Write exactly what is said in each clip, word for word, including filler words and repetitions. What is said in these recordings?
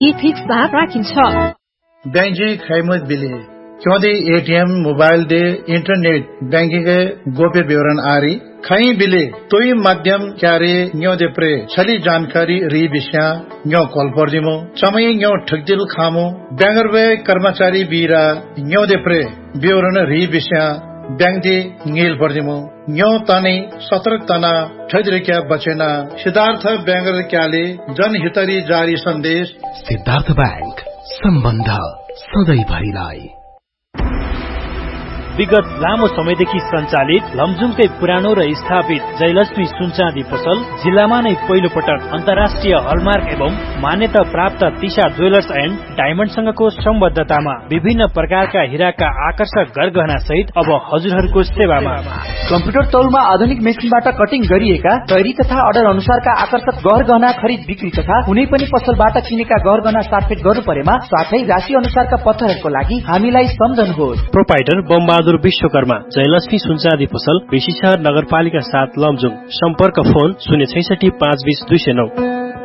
कि फिक्समा राखिन्छ। बैंजी खैमुद बिले क्योंकि ATM mobile they internet banking गोप्य विवरण आरी खई बिले तोई माध्यम क्यारे न्यो दे प्रे छली जानकारी री विषया न्यो कॉल पर दिमो चमई न्यो ठगदिल खामो बैंगरवे कर्मचारी बीरा न्यो दे प्रे विवरण री विषया बैंक दे नील पर दिमो न्यो ताने सतर्क तना ठगरिक्या बचेना सिद्धार्थ बैंगर क्याले जनहितरी जारी सन्देश। सिद्धार्थ बैंक सम्बन्ध सधैँभरिलाई। विगत लामो समयदेखि सञ्चालित लमजुङकै पुरानो र स्थापित जयलक्ष्मी सुनचाँदी पसल जिल्लामा नै पहिलो पटक अन्तर्राष्ट्रिय हलमार्क एवं मान्यता प्राप्त तिशा ज्वेलर्स एन्ड डायमण्डसँगको सम्बद्धतामा विभिन्न प्रकारका हिराका आकर्षक गरगहना सहित अब हजुरहरूको सेवामा कम्प्युटर तौलमा आधुनिक मेसिनबाट कटिङ गरिएका तयारी तथा अर्डर अनुसारका आकर्षक गहना खरिद बिक्री तथा कुनै पनि पसलबाट किनेका गहना साटफेट गर्नु परेमा साथै राशि अनुसारका पत्थरहरूको लागि हामीलाई सम्झनुहोस्। प्रोपाइटर बमबहादुर विश्वकर्मा जयलक्ष्मी सुनचाँदी पसल बेसीशहर नगरपालिका सात लमजुङ। सम्पर्क फोन शून्य छैसठी पाँच बीस दुई सय नौ।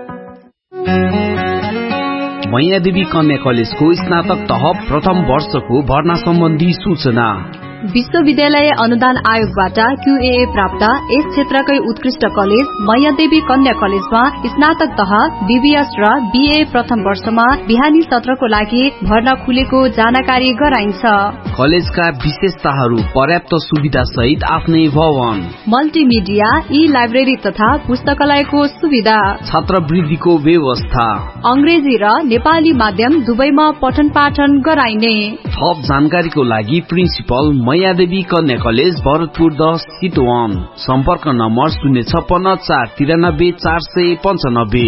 मैयादेवी कन्या कलेजको स्नातक तह प्रथम वर्षको भर्ना सम्बन्धी सूचना। विश्वविद्यालय अनुदान आयोगबाट क्यूएए प्राप्त यस क्षेत्रकै उत्कृष्ट कलेज मैयादेवी कन्या कलेजमा स्नातक तह बीबीएस र बीए प्रथम वर्षमा बिहानी सत्रको लागि भर्ना खुलेको जानकारी गराइन्छ। कलेजका विशेषताहरू पर्याप्त सुविधा सहित आफ्नै भवन, मल्टिमिडिया, ई लाइब्रेरी तथा पुस्तकालयको सुविधा, छात्रवृत्तिको व्यवस्था, अंग्रेजी र नेपाली माध्यम दुवैमा पठन पाठन गराइने। थप जानकारीको लागि प्रिन्सिपल मैयादेवी कन्या कलेज भरतपुर दस चितवन। सम्पर्क नम्बर शून्य छप्पन्न चार तिरानब्बे चार सय पञ्चानब्बे।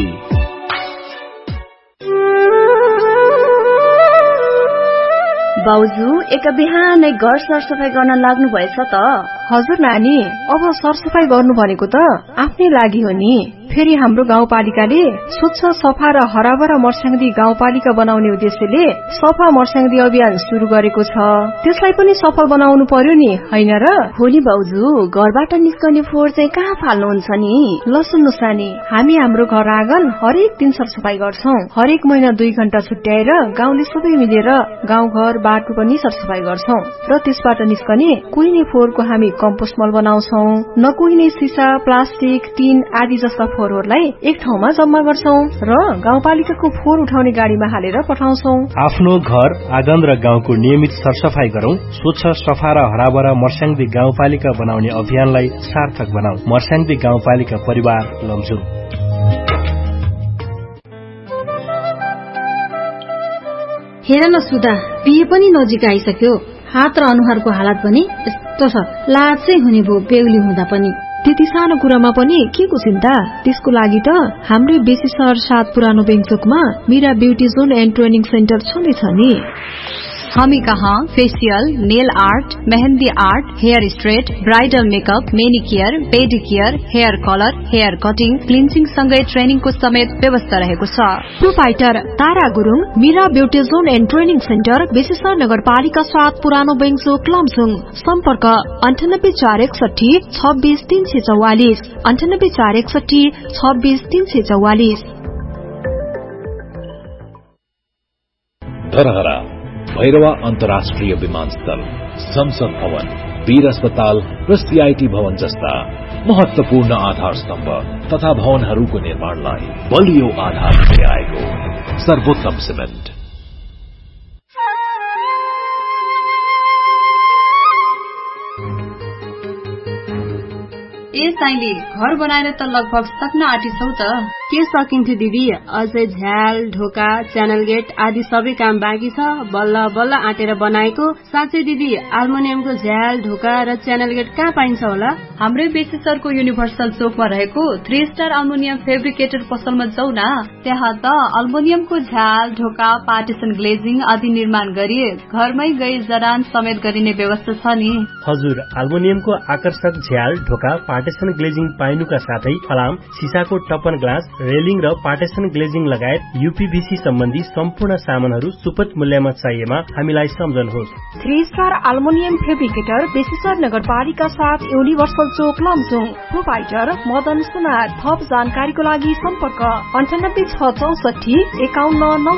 बाउजू एक बिहानै घर सरसफाई गर्न लाग्नु भएछ त? हजुर नानी, अब सरसफाई गर्नु भनेको त आफ्नै लागि हो नि। फेरि हाम्रो गाउँपालिकाले स्वच्छ सफा र हराभरा मर्स्याङ्दी गाउँपालिका बनाउने उद्देश्यले सफा मर्स्याङ्दी अभियान शुरू गरेको छ। त्यसलाई पनि सफल बनाउनु पर्यो नि, हैन र? हो नि बाउजू, घरबाट निस्कने फोहोर चाहिँ कहाँ फाल्नुहुन्छ नि? ल सुन्नुस् नानी, हामी हाम्रो घर आँगन हरेक दिन सरसफाई गर्छौं। हरेक महिना दुई घण्टा छुट्याएर गाउँले सबै मिलेर गाउँघर बाटो पनि सरसफाई गर्छौं र त्यसबाट निस्कने कुहिने फोहोरको हामी कम्पोस्ट मल बनाउँछौं। नकुहिने सिसा, प्लास्टिक, टिन आदि जस्ता फोहोरहरूलाई एक ठाउँमा जम्मा गर्छौं र गाउँपालिकाको फोहोर उठाउने गाडीमा हालेर पठाउँछौं। आफ्नो घर आँगन र गाउँको नियमित सरसफाई गरौं। स्वच्छ सफा र हराभरा मर्स्याङ्दी गाउँपालिका बनाउने अभियानलाई सार्थक बनाऊ। मर्स्याङ्दी गाउँपालिका परिवार लमजुङ। हेर न सुधा, बिहे पनि नजिक आइसक्यो। हात र अनुहारको हालत पनि यस्तो छ, लाजै हुने भो बेहुली हुँदा पनि। त्यति सानो कुरामा पनि के को चिन्ता? त्यसको लागि त हाम्रै बेसीशहर सात पुरानो बेङचोकमा Meera beauty John and training centre छँदैछ नि। हामी कहाँ facial, nail art, mehndi art, hair straight, bridal makeup, मेनिकियर, पेडिकियर, hair colour, hair cutting, cleansing सँगै ट्रेनिङको समेत व्यवस्था रहेको छ। Proprietor Tara Gurung, Meera beauty John and training centre, बेसीशहर नगरपालिका सात पुरानो बेङचोक लमजुङ। सम्पर्क अन्ठानब्बे चार एकसठी छब्बीस तीन सय चौवालिस, अन्ठानब्बे चार एकसठी छब्बीस तीन सय चौवालिस। धरहरा भैरवा अन्तर्राष्ट्रिय विमानस्थल, संसद भवन, वीर अस्पताल र सीआईटी भवन जस्ता महत्वपूर्ण आधार स्तम्भ तथा भवनहरूको निर्माणलाई बलियो आधार दिँदै आएको सर्वोत्तम सिमेन्ट। ए साइली, घर बनाएर त लगभग सक्न आँटिछौ त। के सकिन्थ्यो दिदी, अझै झ्याल, ढोका, च्यानल गेट आदि सबै काम बाँकी छ। बल्ल बल्ल आँटेर बनाएको। साँच्चै दिदी, अल्मुनियमको झ्याल, ढोका र च्यानल गेट कहाँ पाइन्छ होला? हाम्रै बेसीशहरको युनिभर्सल चोकमा रहेको थ्री स्टार अल्मुनियम फेब्रिकेटर पसलमा जाऊ न। त्यहाँ त अल्मुनियमको झ्याल, ढोका, पार्टिसन ग्लेजिङ आदि निर्माण गरी घरमै गई जडान समेत गरिने व्यवस्था छ नि। हजुर, अल्मुनियमको आकर्षक झ्याल, ढोका, पार्टिसन ग्लेजिङ पाइनुका साथै फलाम, सिसाको टपन ग्लास, रेलिङ र पार्टिसन ग्लेजिङ लगायत यूपीभीसी सम्बन्धी सम्पूर्ण सामानहरू सुपथ मूल्यमा चाहिएमा हामीलाई सम्झनुहोस्। थ्री स्टार अल्मुनियम फेब्रिकेटर, बेसीशहर नगरपालिका साथ युनिभर्सल चोक लमजुङ। प्रोपाइटर मदन सुनार। थप जानकारीको लागि सम्पर्क अन्ठानब्बे छ चौसठी एकाउन्न नौ